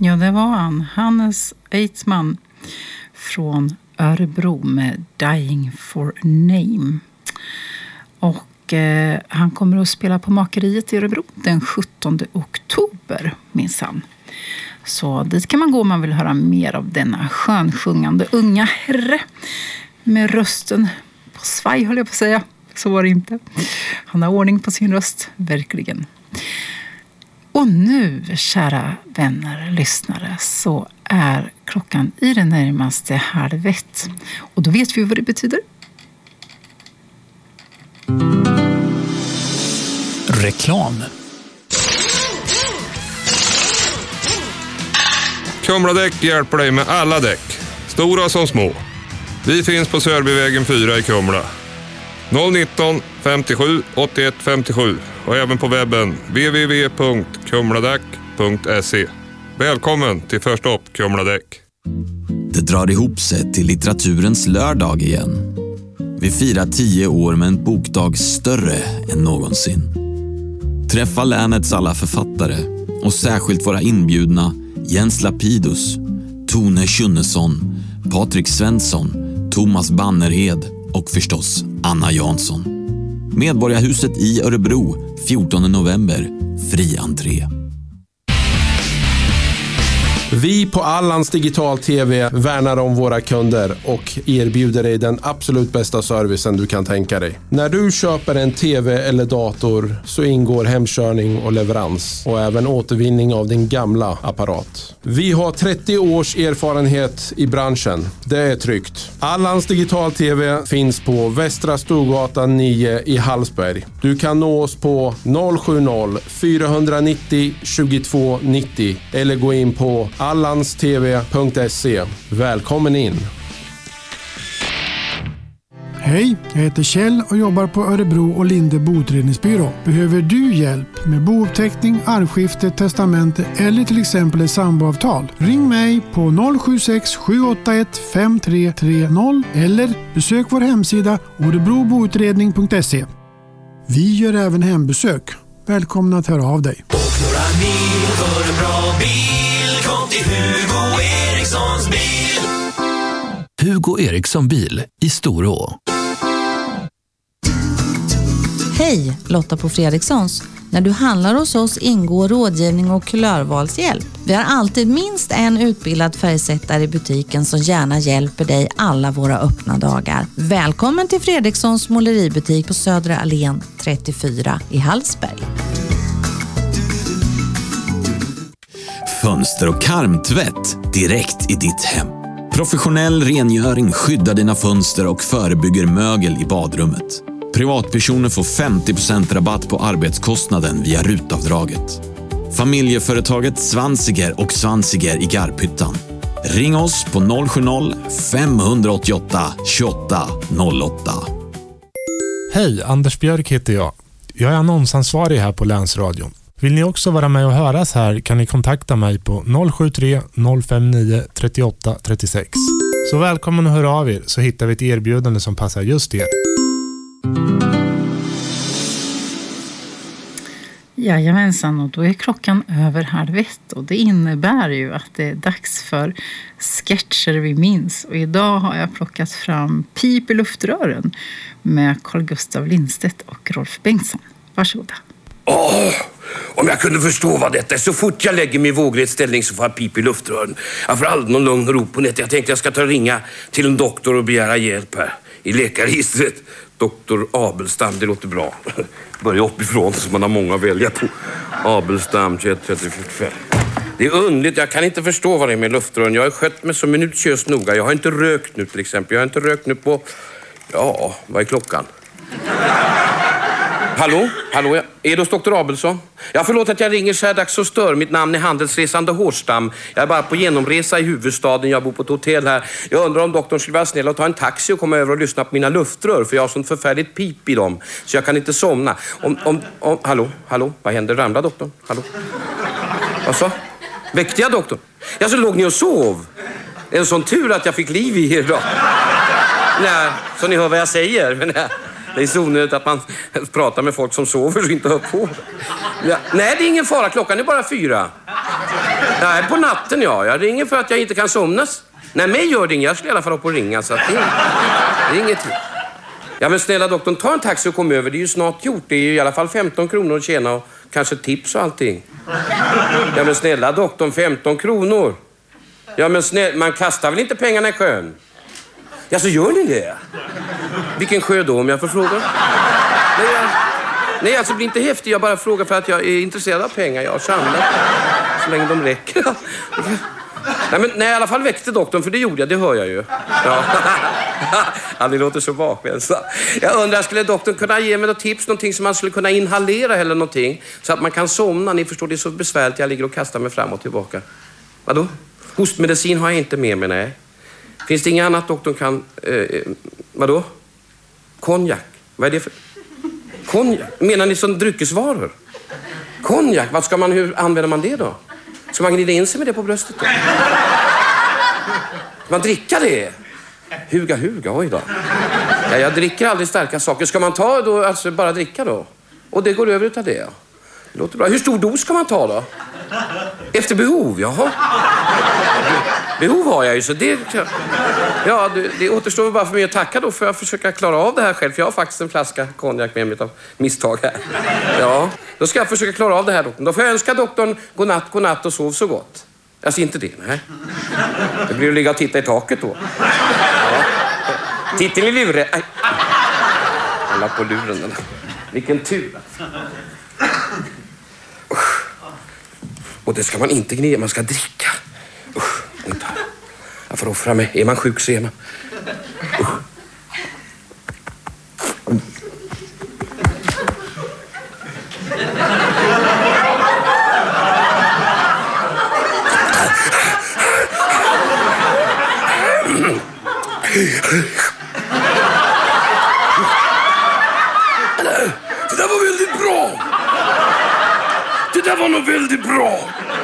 Ja, det var han. Hannes Eidsman från Örebro med Dying for Name. Och han kommer att spela på Makeriet i Örebro den 17 oktober, minns han. Så dit kan man gå om man vill höra mer av denna skönsjungande unga herre. Med rösten på svaj, höll jag på att säga. Så var det inte. Han har ordning på sin röst, verkligen. Och nu, kära vänner, lyssnare, så är klockan i det närmaste 12:30. Och då vet vi vad det betyder. Reklam. Kumladäck hjälper dig med alla däck, stora som små. Vi finns på Sörbyvägen 4 i Kumla. 019 57 81 57 och även på webben www.kumladäck.se. Välkommen till Första upp Kumladäck. Det drar ihop sig till litteraturens lördag igen. Vi firar 10 år med en bokdag större än någonsin. Träffa länets alla författare och särskilt våra inbjudna Jens Lapidus, Tone Schunnesson, Patrik Svensson, Thomas Bannerhed och förstås Anna Jansson. Medborgarhuset i Örebro, 14 november, fri entré. Vi på Allans Digital TV värnar om våra kunder och erbjuder dig den absolut bästa servicen du kan tänka dig. När du köper en TV eller dator så ingår hemkörning och leverans och även återvinning av din gamla apparat. Vi har 30 års erfarenhet i branschen. Det är tryggt. Allans Digital TV finns på Västra Storgatan 9 i Hallsberg. Du kan nå oss på 070 490 22 90 eller gå in på allanstv.se. Välkommen in! Hej, jag heter Kjell och jobbar på Örebro och Linde boutredningsbyrå. Behöver du hjälp med bouppteckning, arvskifte, testamente eller till exempel ett samboavtal? Ring mig på 076 781 5330 eller besök vår hemsida örebroboutredning.se. Vi gör även hembesök. Välkomna att höra av dig. Och några mil för en bra bil. Kom till Hugo Erikssons bil. Hugo Eriksson bil i Storå. Hej, Lotta på Fredrikssons. När du handlar hos oss ingår rådgivning och kulörvalshjälp. Vi har alltid minst en utbildad färgsättare i butiken som gärna hjälper dig alla våra öppna dagar. Välkommen till Fredrikssons måleributik på Södra Allén 34 i Hallsberg. Fönster- och karmtvätt direkt i ditt hem. Professionell rengöring skyddar dina fönster och förebygger mögel i badrummet. Privatpersoner får 50% rabatt på arbetskostnaden via RUT-avdraget. Familjeföretaget Svansiger och Svansiger i Garphyttan. Ring oss på 070-588 28 08. Hej, Anders Björk heter jag. Jag är annonsansvarig här på Länsradion. Vill ni också vara med och höras här kan ni kontakta mig på 073 059 38 36. Så välkommen att höra av er så hittar vi ett erbjudande som passar just er. Jajamensan, och då är klockan över 12:30 och det innebär ju att det är dags för sketcher vi minns. Och idag har jag plockat fram Pip i luftrören med Carl Gustav Lindstedt och Rolf Bengtsson. Varsågoda. Om jag kunde förstå vad detta är. Så fort jag lägger mig i vågrätt ställning så får jag pip i luftrören. Jag får aldrig någon lugn och ro på nätet. Jag tänkte jag ska ta och ringa till en doktor och begära hjälp här. I läkarregistret. Doktor Abelstam, det låter bra. Börja uppifrån så man har många att välja på. Abelstam, 2135. Det är underligt, jag kan inte förstå vad det är med luftrören. Jag har skött mig så minutiöst noga. Jag har inte rökt nu till exempel. Jag har inte rökt nu på... Ja, vad är klockan? Hallå? Hallå? Är det hos doktor Abelsson? Ja, förlåt att jag ringer så här dags och stör. Mitt namn är Handelsresande Hårstam. Jag är bara på genomresa i huvudstaden. Jag bor på ett hotell här. Jag undrar om doktorn skulle vara snäll och ta en taxi och komma över och lyssna på mina luftrör. För jag har sånt förfärligt pip i dem. Så jag kan inte somna. Hallå? Hallå? Vad händer? Ramlar doktorn? Hallå? Vad så? Väckte jag doktorn? Ja, så låg ni och sov. Det är en sån tur att jag fick liv i er då. Nej, så ni hör vad jag säger. Men nej. Det är så onödigt att man pratar med folk som sover och inte hör på. Ja. Nej, det är ingen fara. Klockan är bara 4. Nej, på natten ja. Jag ringer för att jag inte kan somnas. Nej, mig gör det inget. Jag skulle i alla fall upp och ringa. Så att det är inget. Ja, men snälla doktorn, ta en taxi och kom över. Det är ju snart gjort. Det är ju i alla fall 15 kronor att tjäna och kanske tips och allting. Ja, men snälla doktorn, 15 kronor. Ja, men snälla, man kastar väl inte pengarna i sjön? Ja, så gör ni det? Vilken sjö då, om jag får fråga? Nej, alltså bli inte häftig. Jag bara frågar för att jag är intresserad av pengar. Jag har samlat så länge de räcker. Nej, i alla fall väckte doktorn, för det gjorde jag, det hör jag ju. Ja, ja det låter så bakvänt. Jag undrar, skulle doktorn kunna ge mig något tips, någonting som man skulle kunna inhalera eller någonting, så att man kan somna? Ni förstår, det är så besvärligt, jag ligger och kastar mig fram och tillbaka. Vadå? Hostmedicin har jag inte med mig, nej. Finns det inget annat doktorn kan... vadå? Konjak? Vad är det för... Konjak? Menar ni som dryckesvaror? Konjak? Hur använder man det då? Ska man glida in sig med det på bröstet då? Ska man dricka det? Huga, oj då. Ja, jag dricker aldrig starka saker. Ska man ta då, alltså bara dricka då? Och det går över utav det, ja. Det låter bra. Hur stor dos ska man ta då? Efter behov, jaha. Behov har jag ju, så det... Ja, det återstår bara för mig att tacka då, för att försöka klara av det här själv. För jag har faktiskt en flaska konjak med mig av misstag här. Ja, då ska jag försöka klara av det här doktorn. Då får jag önska doktorn godnatt och sov så gott. Alltså inte det, nej. Det blir att ligga och titta i taket då. Ja. Titeln i luren. Aj. Alla på luren. Vilken tur. Och det ska man inte gnida, man ska dricka. Vänta. Jag får offra mig. Är man sjuk så är man. Det där var väldigt bra. Det där var nog väldigt bra.